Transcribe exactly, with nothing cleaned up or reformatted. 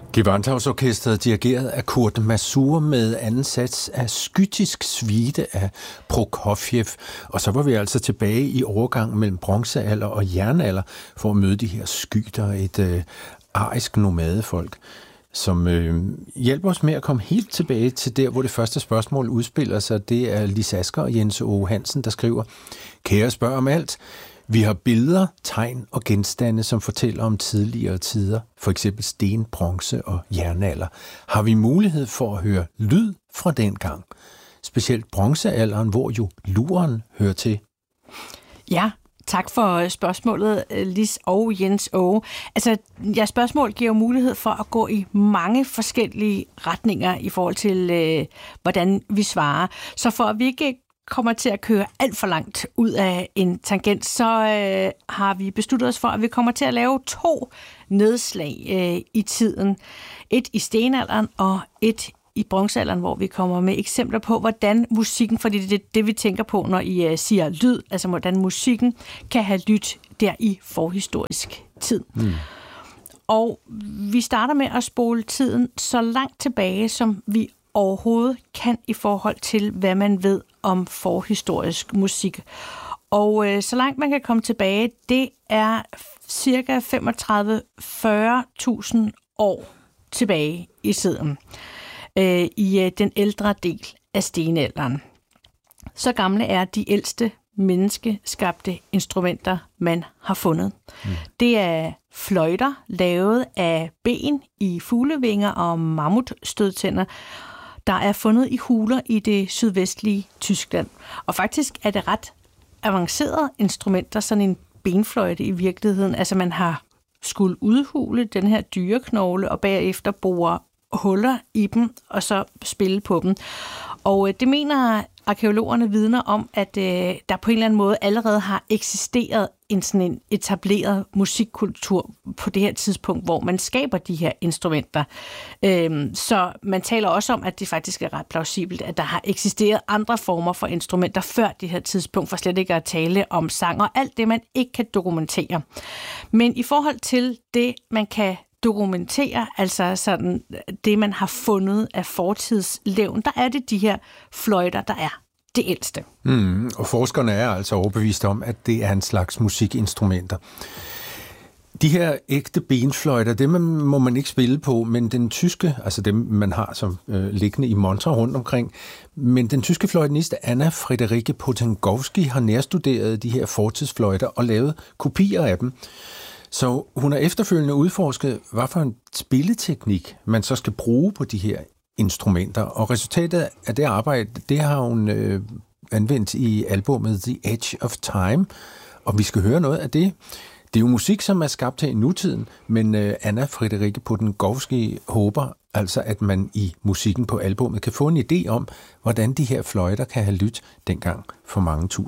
Gewandhausorkestret dirigeret af Kurt Masur med anden sats af Skytisk suite af Prokofjev. Og så var vi altså tilbage i overgangen mellem bronzealder og jernalder for at møde de her skyter, et øh, arisk nomadefolk, som øh, hjælper os med at komme helt tilbage til der, hvor det første spørgsmål udspiller sig. Det er Lis Asger og Jens Åge Hansen, der skriver: Kære spørg om alt. Vi har billeder, tegn og genstande, som fortæller om tidligere tider, for eksempel sten, bronze og jernalder. Har vi mulighed for at høre lyd fra den gang? Specielt bronzealderen, hvor jo luren hører til. Ja, tak for spørgsmålet, Lis og Jens Åge. Altså, ja, spørgsmål giver mulighed for at gå i mange forskellige retninger i forhold til, øh, hvordan vi svarer. Så for at vi ikke kommer til at køre alt for langt ud af en tangent, så øh, har vi besluttet os for, at vi kommer til at lave to nedslag øh, i tiden. Et i stenalderen og et i bronzealderen, hvor vi kommer med eksempler på, hvordan musikken, fordi det er det, vi tænker på, når I øh, siger lyd, altså hvordan musikken kan have lydt der i forhistorisk tid. Mm. Og vi starter med at spole tiden så langt tilbage, som vi overhovedet kan i forhold til, hvad man ved om forhistorisk musik. Og øh, så langt man kan komme tilbage, det er cirka femogtredive til fyrre tusind år tilbage i tiden, øh, i øh, den ældre del af stenalderen. Så gamle er de ældste menneskeskabte instrumenter, man har fundet. Mm. Det er fløjter, lavet af ben i fuglevinger og mammutstødtænder, der er fundet i huler i det sydvestlige Tyskland. Og faktisk er det ret avancerede instrumenter, sådan en benfløjte i virkeligheden. Altså man har skulle udhule den her dyreknogle og bagefter bore huller i dem og så spille på dem. Og det mener arkæologerne vidner om, at øh, der på en eller anden måde allerede har eksisteret en sådan en etableret musikkultur på det her tidspunkt, hvor man skaber de her instrumenter. Øhm, så man taler også om, at det faktisk er ret plausibelt, at der har eksisteret andre former for instrumenter før det her tidspunkt, for slet ikke at tale om sang og alt det, man ikke kan dokumentere. Men i forhold til det, man kan dokumentere, altså sådan det, man har fundet af fortidslevn, der er det de her fløjter, der er det ældste. Mm, og forskerne er altså overbevist om, at det er en slags musikinstrumenter. De her ægte benfløjter, dem må man ikke spille på, men den tyske, altså dem man har som øh, liggende i montrer rundt omkring, men den tyske fløjtenist Anna Friederike Potęgowski har nærstuderet de her fortidsfløjter og lavet kopier af dem. Så hun har efterfølgende udforsket, hvad for en spilleteknik man så skal bruge på de her instrumenter. Og resultatet af det arbejde, det har hun øh, anvendt i albumet The Edge of Time. Og vi skal høre noget af det. Det er jo musik, som er skabt her i nutiden, men øh, Anna Friederike Potęgowski håber altså, at man i musikken på albumet kan få en idé om, hvordan de her fløjter kan have lyttet dengang for mange tusind